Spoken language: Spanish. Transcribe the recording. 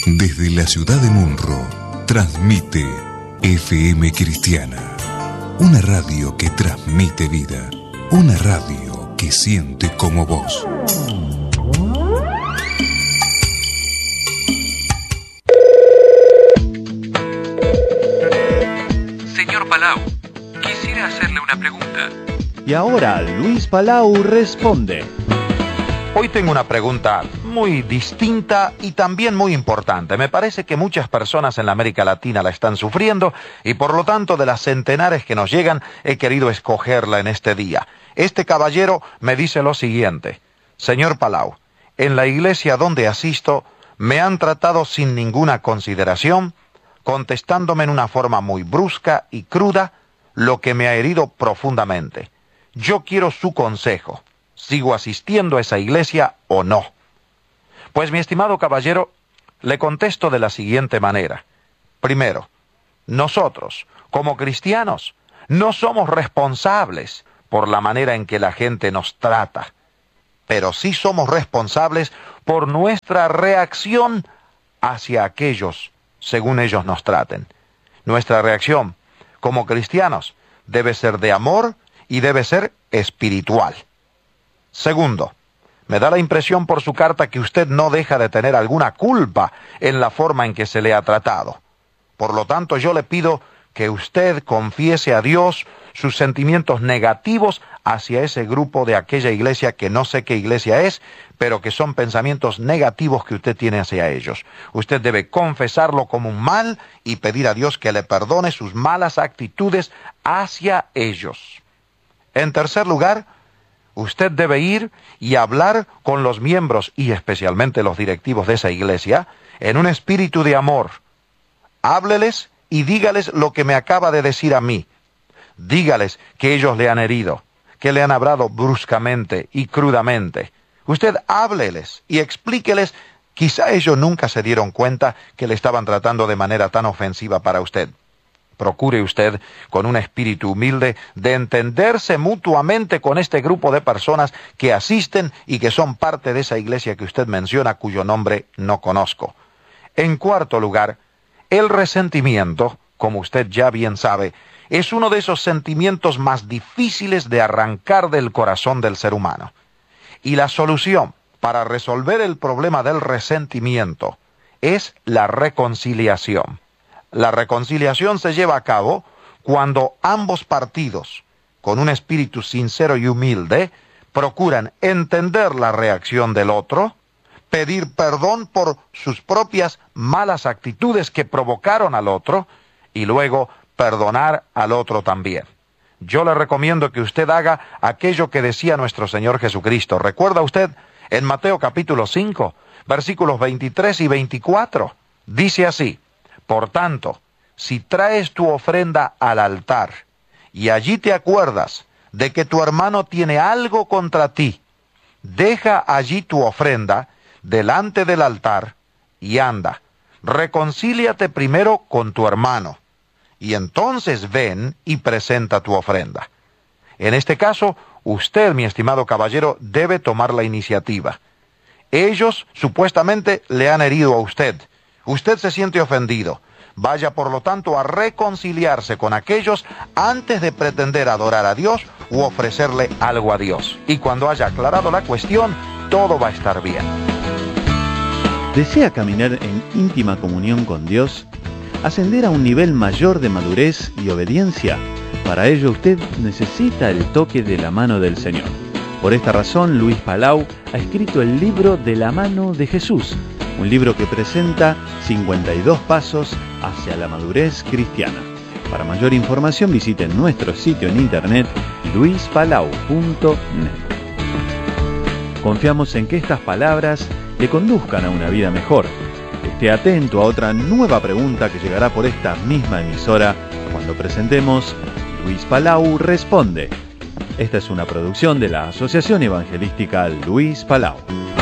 Desde la ciudad de Munro, transmite FM Cristiana. Una radio que transmite vida. Una radio que siente como vos. Señor Palau, quisiera hacerle una pregunta. Y ahora Luis Palau responde. Hoy tengo una pregunta muy distinta y también muy importante. Me parece que muchas personas en la América Latina la están sufriendo y por lo tanto de las centenares que nos llegan he querido escogerla en este día. Este caballero me dice lo siguiente: Señor Palau, en la iglesia donde asisto me han tratado sin ninguna consideración, contestándome en una forma muy brusca y cruda, lo que me ha herido profundamente. Yo quiero su consejo. ¿Sigo asistiendo a esa iglesia o no? Pues mi estimado caballero, le contesto de la siguiente manera. Primero, nosotros, como cristianos, no somos responsables por la manera en que la gente nos trata, pero sí somos responsables por nuestra reacción hacia aquellos según ellos nos traten. Nuestra reacción, como cristianos, debe ser de amor y debe ser espiritual. Segundo, me da la impresión por su carta que usted no deja de tener alguna culpa en la forma en que se le ha tratado. Por lo tanto, yo le pido que usted confiese a Dios sus sentimientos negativos hacia ese grupo de aquella iglesia que no sé qué iglesia es, pero que son pensamientos negativos que usted tiene hacia ellos. Usted debe confesarlo como un mal y pedir a Dios que le perdone sus malas actitudes hacia ellos. En tercer lugar, usted debe ir y hablar con los miembros y especialmente los directivos de esa iglesia en un espíritu de amor. Hábleles y dígales lo que me acaba de decir a mí. Dígales que ellos le han herido, que le han hablado bruscamente y crudamente. Usted hábleles y explíqueles, quizá ellos nunca se dieron cuenta que le estaban tratando de manera tan ofensiva para usted. Procure usted, con un espíritu humilde, de entenderse mutuamente con este grupo de personas que asisten y que son parte de esa iglesia que usted menciona, cuyo nombre no conozco. En cuarto lugar, el resentimiento, como usted ya bien sabe, es uno de esos sentimientos más difíciles de arrancar del corazón del ser humano. Y la solución para resolver el problema del resentimiento es la reconciliación. La reconciliación se lleva a cabo cuando ambos partidos, con un espíritu sincero y humilde, procuran entender la reacción del otro, pedir perdón por sus propias malas actitudes que provocaron al otro, y luego perdonar al otro también. Yo le recomiendo que usted haga aquello que decía nuestro Señor Jesucristo. ¿Recuerda usted en Mateo capítulo 5, versículos 23 y 24? Dice así: Por tanto, si traes tu ofrenda al altar y allí te acuerdas de que tu hermano tiene algo contra ti, deja allí tu ofrenda delante del altar y anda, reconcíliate primero con tu hermano, y entonces ven y presenta tu ofrenda. En este caso, usted, mi estimado caballero, debe tomar la iniciativa. Ellos supuestamente le han herido a usted. Usted se siente ofendido. Vaya, por lo tanto, a reconciliarse con aquellos antes de pretender adorar a Dios u ofrecerle algo a Dios. Y cuando haya aclarado la cuestión, todo va a estar bien. ¿Desea caminar en íntima comunión con Dios? ¿Ascender a un nivel mayor de madurez y obediencia? Para ello usted necesita el toque de la mano del Señor. Por esta razón, Luis Palau ha escrito el libro De la mano de Jesús, un libro que presenta 52 pasos hacia la madurez cristiana. Para mayor información visiten nuestro sitio en internet luispalau.net. Confiamos en que estas palabras le conduzcan a una vida mejor. Esté atento a otra nueva pregunta que llegará por esta misma emisora cuando presentemos Luis Palau Responde. Esta es una producción de la Asociación Evangelística Luis Palau.